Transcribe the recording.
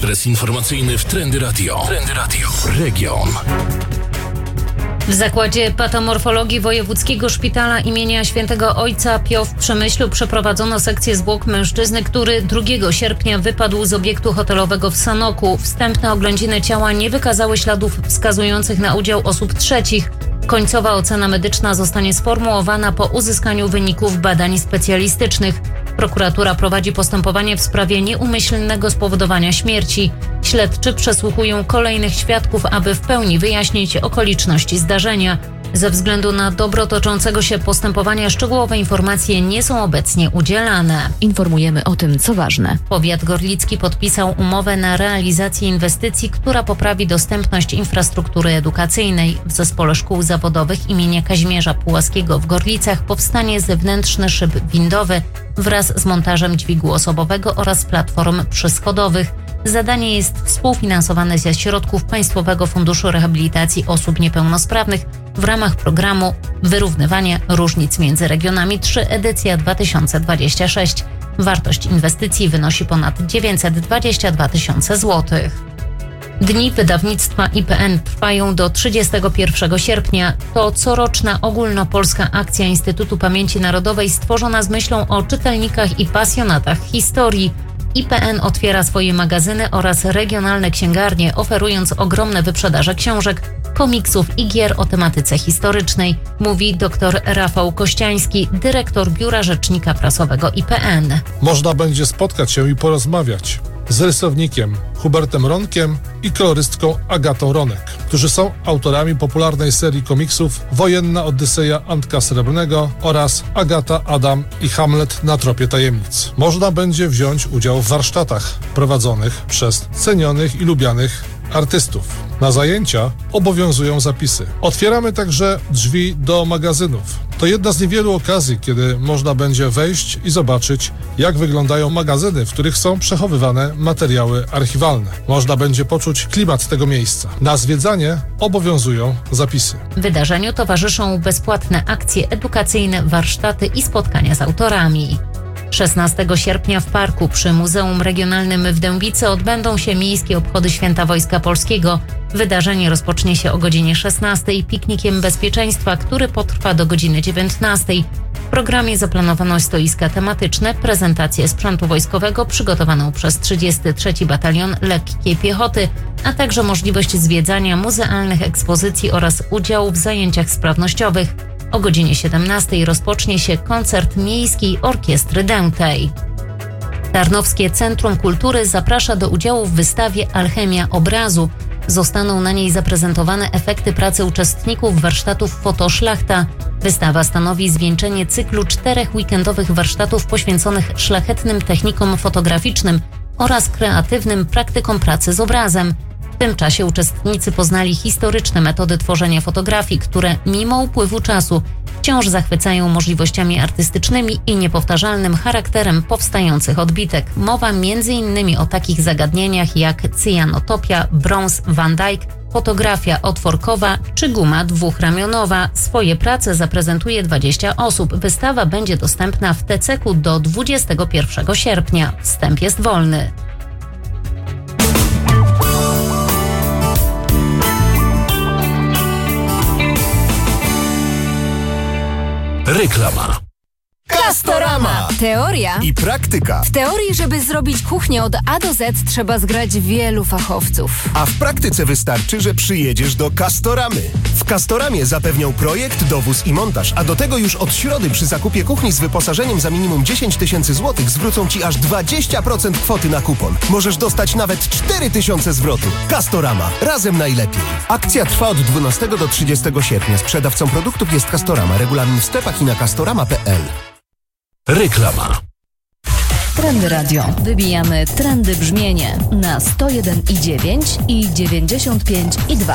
Ekspres informacyjny w Trendy Radio. Trendy Radio. Region. W Zakładzie Patomorfologii Wojewódzkiego Szpitala imienia Świętego Ojca Pio w Przemyślu przeprowadzono sekcję zwłok mężczyzny, który 2 sierpnia wypadł z obiektu hotelowego w Sanoku. Wstępne oględziny ciała nie wykazały śladów wskazujących na udział osób trzecich. Końcowa ocena medyczna zostanie sformułowana po uzyskaniu wyników badań specjalistycznych. Prokuratura prowadzi postępowanie w sprawie nieumyślnego spowodowania śmierci. Śledczy przesłuchują kolejnych świadków, aby w pełni wyjaśnić okoliczności zdarzenia. Ze względu na dobro toczącego się postępowania szczegółowe informacje nie są obecnie udzielane. Informujemy o tym, co ważne. Powiat gorlicki podpisał umowę na realizację inwestycji, która poprawi dostępność infrastruktury edukacyjnej. W Zespole Szkół Zawodowych imienia Kazimierza Pułaskiego w Gorlicach powstanie zewnętrzny szyb windowy wraz z montażem dźwigu osobowego oraz platform przyschodowych. Zadanie jest współfinansowane ze środków Państwowego Funduszu Rehabilitacji Osób Niepełnosprawnych w ramach programu Wyrównywania Różnic między Regionami 3 edycja 2026. Wartość inwestycji wynosi ponad 922 tysiące złotych. Dni wydawnictwa IPN trwają do 31 sierpnia. To coroczna ogólnopolska akcja Instytutu Pamięci Narodowej stworzona z myślą o czytelnikach i pasjonatach historii. IPN otwiera swoje magazyny oraz regionalne księgarnie, oferując ogromne wyprzedaże książek, komiksów i gier o tematyce historycznej, mówi dr Rafał Kościański, dyrektor Biura Rzecznika Prasowego IPN. Można będzie spotkać się i porozmawiać z rysownikiem Hubertem Ronkiem i kolorystką Agatą Ronek, którzy są autorami popularnej serii komiksów Wojenna Odyseja Antka Srebrnego oraz Agata, Adam i Hamlet na tropie tajemnic. Można będzie wziąć udział w warsztatach prowadzonych przez cenionych i lubianych artystów. Na zajęcia obowiązują zapisy. Otwieramy także drzwi do magazynów. To jedna z niewielu okazji, kiedy można będzie wejść i zobaczyć, jak wyglądają magazyny, w których są przechowywane materiały archiwalne. Można będzie poczuć klimat tego miejsca. Na zwiedzanie obowiązują zapisy. Wydarzeniu towarzyszą bezpłatne akcje edukacyjne, warsztaty i spotkania z autorami. 16 sierpnia w parku przy Muzeum Regionalnym w Dębicy odbędą się miejskie obchody Święta Wojska Polskiego. Wydarzenie rozpocznie się o godzinie 16 piknikiem bezpieczeństwa, który potrwa do godziny 19. W programie zaplanowano stoiska tematyczne, prezentację sprzętu wojskowego przygotowaną przez 33 Batalion Lekkiej Piechoty, a także możliwość zwiedzania muzealnych ekspozycji oraz udziału w zajęciach sprawnościowych. O godzinie 17 rozpocznie się koncert Miejskiej Orkiestry Dętej. Tarnowskie Centrum Kultury zaprasza do udziału w wystawie Alchemia Obrazu. Zostaną na niej zaprezentowane efekty pracy uczestników warsztatów Fotoszlachta. Wystawa stanowi zwieńczenie cyklu 4 weekendowych warsztatów poświęconych szlachetnym technikom fotograficznym oraz kreatywnym praktykom pracy z obrazem. W tym czasie uczestnicy poznali historyczne metody tworzenia fotografii, które mimo upływu czasu wciąż zachwycają możliwościami artystycznymi i niepowtarzalnym charakterem powstających odbitek. Mowa m.in. o takich zagadnieniach jak cyjanotopia, brąz Van Dyck, fotografia otworkowa czy guma dwuchramionowa. Swoje prace zaprezentuje 20 osób. Wystawa będzie dostępna w TCK do 21 sierpnia. Wstęp jest wolny. Reklama. Castorama! Teoria I praktyka. W teorii, żeby zrobić kuchnię od A do Z, trzeba zgrać wielu fachowców. A w praktyce wystarczy, że przyjedziesz do Castoramy. W Castoramie zapewnią projekt, dowóz i montaż, a do tego już od środy przy zakupie kuchni z wyposażeniem za minimum 10 tysięcy złotych zwrócą Ci aż 20% kwoty na kupon. Możesz dostać nawet 4 tysiące zwrotu. Castorama. Razem najlepiej. Akcja trwa od 12 do 30 sierpnia. Sprzedawcą produktów jest Castorama. Regulamin w sklepach i na castorama.pl. Reklama. Trendy Radio. Wybijamy trendy brzmienie na 101,9 i 95,2.